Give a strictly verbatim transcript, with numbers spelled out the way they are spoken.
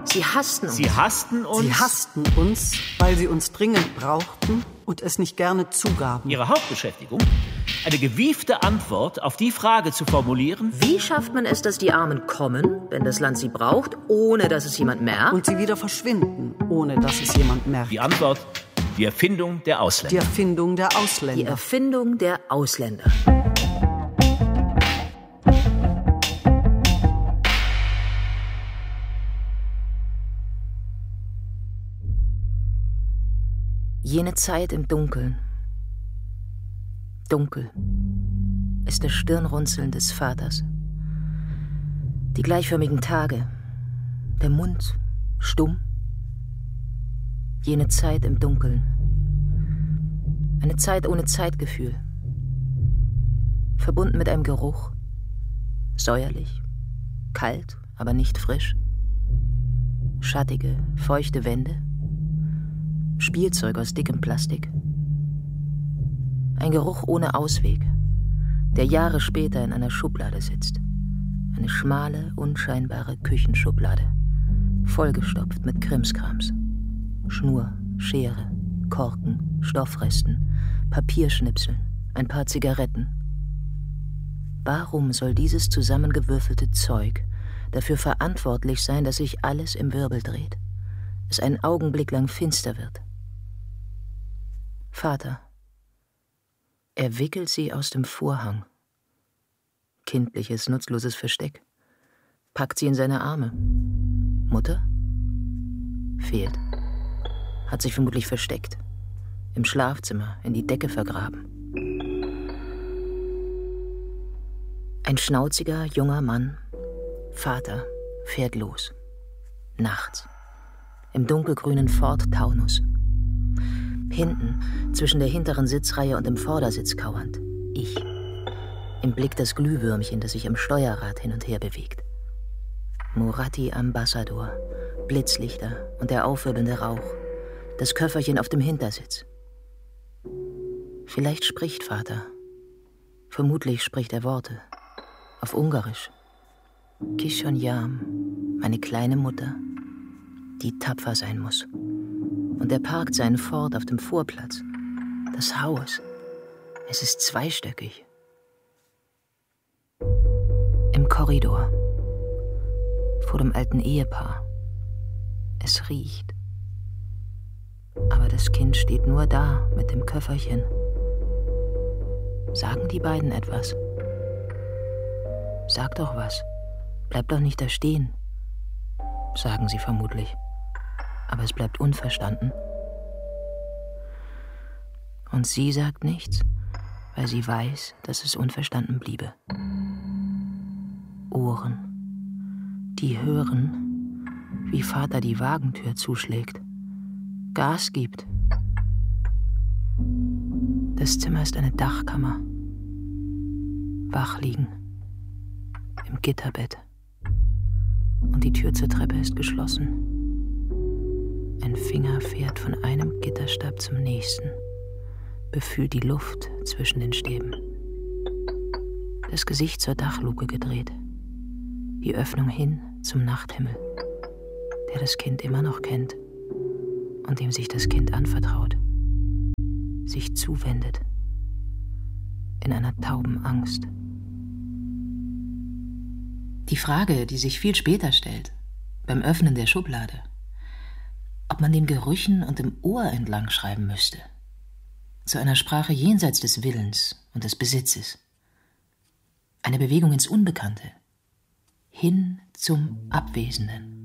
Sie hassten uns. Sie hassten uns. Sie hassten uns, weil sie uns dringend brauchten und es nicht gerne zugaben. Ihre Hauptbeschäftigung? Eine gewiefte Antwort auf die Frage zu formulieren. Wie schafft man es, dass die Armen kommen, wenn das Land sie braucht, ohne dass es jemand merkt? Und sie wieder verschwinden, ohne dass es jemand merkt. Die Antwort: die Erfindung der Ausländer. Die Erfindung der Ausländer. Die Erfindung der Ausländer. Jene Zeit im Dunkeln. Dunkel ist das Stirnrunzeln des Vaters. Die gleichförmigen Tage, der Mund stumm. Jene Zeit im Dunkeln. Eine Zeit ohne Zeitgefühl. Verbunden mit einem Geruch. Säuerlich, kalt, aber nicht frisch. Schattige, feuchte Wände. Spielzeug aus dickem Plastik. Ein Geruch ohne Ausweg, der Jahre später in einer Schublade sitzt. Eine schmale, unscheinbare Küchenschublade, vollgestopft mit Krimskrams. Schnur, Schere, Korken, Stoffresten, Papierschnipseln, ein paar Zigaretten. Warum soll dieses zusammengewürfelte Zeug dafür verantwortlich sein, dass sich alles im Wirbel dreht, es einen Augenblick lang finster wird? Vater. Er wickelt sie aus dem Vorhang. Kindliches, nutzloses Versteck. Packt sie in seine Arme. Mutter? Fehlt. Hat sich vermutlich versteckt. Im Schlafzimmer, in die Decke vergraben. Ein schnauziger, junger Mann, Vater, fährt los. Nachts. Im dunkelgrünen Ford Taunus. Hinten, zwischen der hinteren Sitzreihe und dem Vordersitz kauernd. Ich. Im Blick das Glühwürmchen, das sich am Steuerrad hin und her bewegt. Moratti Ambassador, Blitzlichter und der aufwirbelnde Rauch. Das Köfferchen auf dem Hintersitz. Vielleicht spricht Vater. Vermutlich spricht er Worte. Auf Ungarisch. Kishonyam, meine kleine Mutter, die tapfer sein muss. Und er parkt seinen Ford auf dem Vorplatz. Das Haus. Es ist zweistöckig. Im Korridor. Vor dem alten Ehepaar. Es riecht. Aber das Kind steht nur da mit dem Köfferchen. Sagen die beiden etwas? Sag doch was. Bleib doch nicht da stehen. Sagen sie vermutlich. Aber es bleibt unverstanden. Und sie sagt nichts, weil sie weiß, dass es unverstanden bliebe. Ohren, die hören, wie Vater die Wagentür zuschlägt, Gas gibt. Das Zimmer ist eine Dachkammer. Wach liegen, im Gitterbett. Und die Tür zur Treppe ist geschlossen. Ein Finger fährt von einem Gitterstab zum nächsten, befühlt die Luft zwischen den Stäben. Das Gesicht zur Dachluke gedreht, die Öffnung hin zum Nachthimmel, der das Kind immer noch kennt und dem sich das Kind anvertraut, sich zuwendet, in einer tauben Angst. Die Frage, die sich viel später stellt, beim Öffnen der Schublade, ob man den Gerüchen und dem Ohr entlang schreiben müsste, zu einer Sprache jenseits des Willens und des Besitzes. Eine Bewegung ins Unbekannte, hin zum Abwesenden.